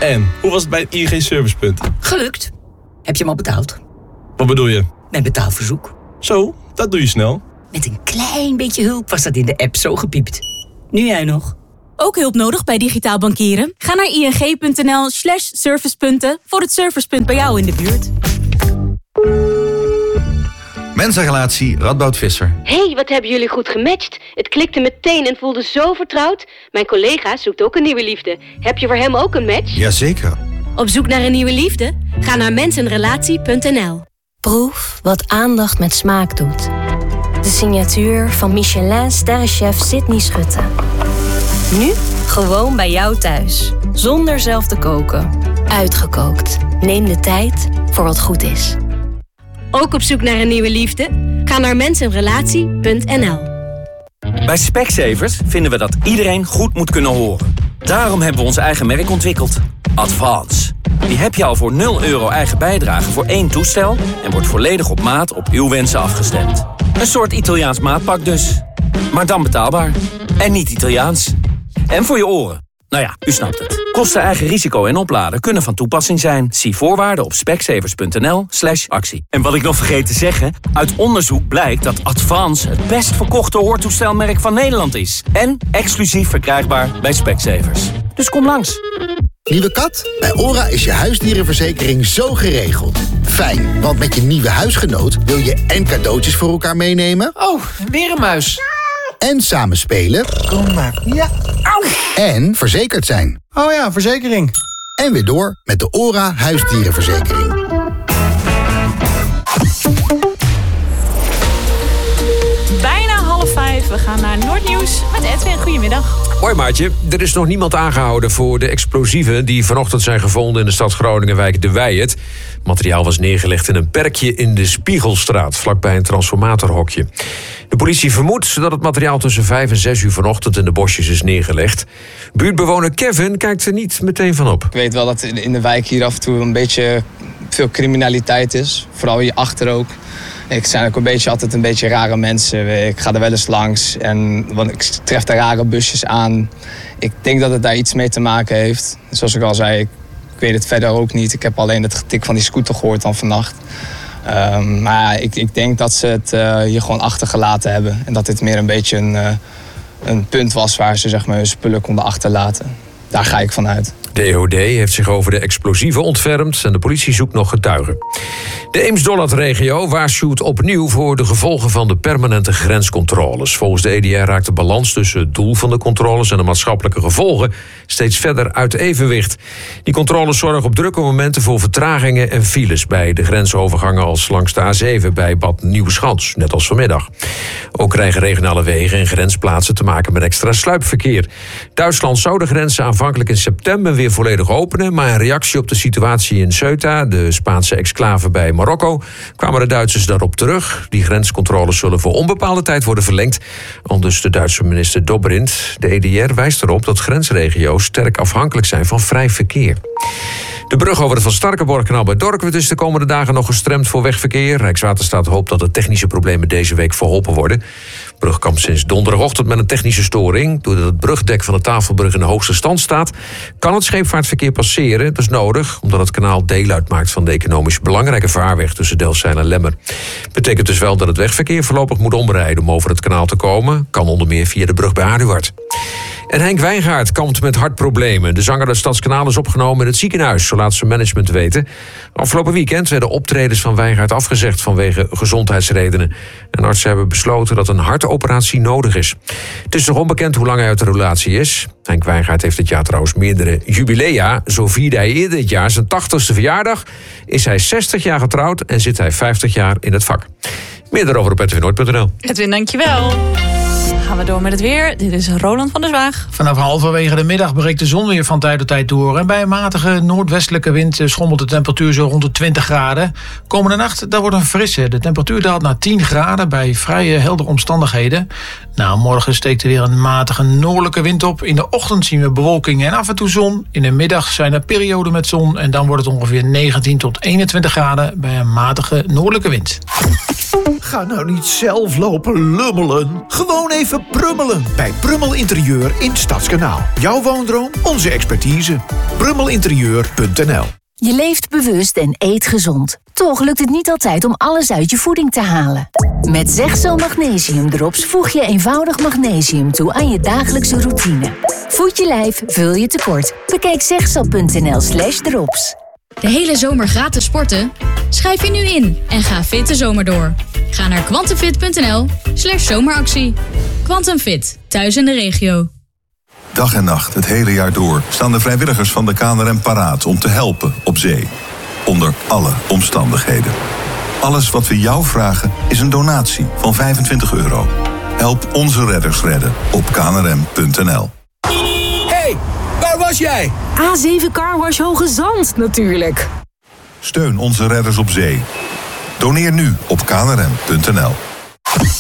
En, hoe was het bij het ING Servicepunt? Gelukt. Heb je hem al betaald? Wat bedoel je? Mijn betaalverzoek. Zo, dat doe je snel. Met een klein beetje hulp was dat in de app zo gepiept. Nu jij nog. Ook hulp nodig bij digitaal bankieren? Ga naar ing.nl/servicepunten voor het servicepunt bij jou in de buurt. Mensenrelatie Radboud Visser. Hey, wat hebben jullie goed gematcht. Het klikte meteen en voelde zo vertrouwd. Mijn collega zoekt ook een nieuwe liefde. Heb je voor hem ook een match? Jazeker. Op zoek naar een nieuwe liefde? Ga naar mensenrelatie.nl. Proef wat aandacht met smaak doet. De signatuur van Michelin-sterrenchef Sydney Schutte. Nu gewoon bij jou thuis. Zonder zelf te koken. Uitgekookt. Neem de tijd voor wat goed is. Ook op zoek naar een nieuwe liefde? Ga naar mensenrelatie.nl. Bij Specsavers vinden we dat iedereen goed moet kunnen horen. Daarom hebben we ons eigen merk ontwikkeld. Advance. Die heb je al voor €0 eigen bijdrage voor 1 toestel... en wordt volledig op maat op uw wensen afgestemd. Een soort Italiaans maatpak dus. Maar dan betaalbaar. En niet Italiaans. En voor je oren. Nou ja, u snapt het. Kosten, eigen risico en opladen kunnen van toepassing zijn. Zie voorwaarden op specsavers.nl/actie. En wat ik nog vergeet te zeggen... uit onderzoek blijkt dat Advance het best verkochte hoortoestelmerk van Nederland is. En exclusief verkrijgbaar bij Specsavers. Dus kom langs. Nieuwe kat? Bij OHRA is je huisdierenverzekering zo geregeld. Fijn, want met je nieuwe huisgenoot wil je en cadeautjes voor elkaar meenemen... Oh, weer een muis. En samen spelen. Kom maar. Ja. Au. En verzekerd zijn. Oh ja, verzekering. En weer door met de OHRA huisdierenverzekering. Bijna 4:30. We gaan naar Noordnieuws met Edwin. Goedemiddag. Hoi Maartje, er is nog niemand aangehouden voor de explosieven... die vanochtend zijn gevonden in de stad Groningen-wijk De Wijert. Het materiaal was neergelegd in een perkje in de Spiegelstraat... vlakbij een transformatorhokje. De politie vermoedt dat het materiaal tussen 5 en 6 uur vanochtend... in de bosjes is neergelegd. Buurtbewoner Kevin kijkt er niet meteen van op. Ik weet wel dat in de wijk hier af en toe een beetje veel criminaliteit is. Vooral hier achter ook. Ik zijn ook altijd een beetje rare mensen. Ik ga er wel eens langs want ik tref daar rare busjes aan. Ik denk dat het daar iets mee te maken heeft. Zoals ik al zei, ik weet het verder ook niet. Ik heb alleen het getik van die scooter gehoord dan vannacht. Maar ik denk dat ze het hier gewoon achtergelaten hebben. En dat dit meer een beetje een punt was waar ze zeg maar, hun spullen konden achterlaten. Daar ga ik van uit. De EOD heeft zich over de explosieven ontfermd en de politie zoekt nog getuigen. De Eems-Dollardregio waarschuwt opnieuw voor de gevolgen van de permanente grenscontroles. Volgens de EDR raakt de balans tussen het doel van de controles en de maatschappelijke gevolgen steeds verder uit evenwicht. Die controles zorgen op drukke momenten voor vertragingen en files bij de grensovergangen als langs de A7 bij Bad Nieuweschans, net als vanmiddag. Ook krijgen regionale wegen en grensplaatsen te maken met extra sluipverkeer. Duitsland zou de grenzen aanvankelijk in september weer volledig openen, maar in reactie op de situatie in Ceuta, de Spaanse exclave bij Marokko, kwamen de Duitsers daarop terug. Die grenscontroles zullen voor onbepaalde tijd worden verlengd. Aldus de Duitse minister Dobrindt. De EDR wijst erop dat grensregio's sterk afhankelijk zijn van vrij verkeer. De brug over de Van Starkenborgkanaal bij Dorkwerd is de komende dagen nog gestremd voor wegverkeer. Rijkswaterstaat hoopt dat de technische problemen deze week verholpen worden. De brug kampt sinds donderdagochtend met een technische storing. Doordat het brugdek van de Tafelbrug in de hoogste stand staat, kan het scheepvaartverkeer passeren. Dat is nodig, omdat het kanaal deel uitmaakt van de economisch belangrijke vaarweg tussen Delfzijl en Lemmer. Betekent dus wel dat het wegverkeer voorlopig moet omrijden om over het kanaal te komen. Kan onder meer via de brug bij Aduard. En Henk Wijngaard kampt met hartproblemen. De zanger uit Stadskanaal is opgenomen in het ziekenhuis, zo laat zijn management weten. Afgelopen weekend werden optredens van Wijngaard afgezegd vanwege gezondheidsredenen. En artsen hebben besloten dat een hartoperatie nodig is. Het is nog onbekend hoe lang hij uit de relatie is. Henk Wijngaard heeft dit jaar trouwens meerdere jubilea. Zo vierde hij eerder dit jaar zijn 80ste verjaardag. Is hij 60 jaar getrouwd en zit hij 50 jaar in het vak. Meer daarover op edwinoord.nl. Edwin, dankjewel. Gaan we door met het weer. Dit is Roland van der Zwaag. Vanaf halverwege de middag breekt de zon weer van tijd tot tijd door. En bij een matige noordwestelijke wind schommelt de temperatuur zo rond de 20 graden. Komende nacht, daar wordt een frisse. De temperatuur daalt naar 10 graden bij vrij heldere omstandigheden. Nou, morgen steekt er weer een matige noordelijke wind op. In de ochtend zien we bewolking en af en toe zon. In de middag zijn er perioden met zon. En dan wordt het ongeveer 19 tot 21 graden bij een matige noordelijke wind. Ga nou niet zelf lopen lummelen. Gewoon even prummelen bij Prummel Interieur in Stadskanaal. Jouw woondroom, onze expertise. Prummelinterieur.nl. Je leeft bewust en eet gezond. Toch lukt het niet altijd om alles uit je voeding te halen. Met Zegzo Magnesium Drops voeg je eenvoudig magnesium toe aan je dagelijkse routine. Voed je lijf, vul je tekort. Bekijk zegzo.nl/drops. De hele zomer gratis sporten? Schrijf je nu in en ga fit de zomer door. Ga naar quantumfit.nl/zomeractie. Quantum Fit, thuis in de regio. Dag en nacht, het hele jaar door, staan de vrijwilligers van de KNRM paraat om te helpen op zee. Onder alle omstandigheden. Alles wat we jou vragen is een donatie van €25. Help onze redders redden op knrm.nl. Hey, waar was jij? A7 Carwash Hoge Zand, natuurlijk. Steun onze redders op zee. Doneer nu op knrm.nl.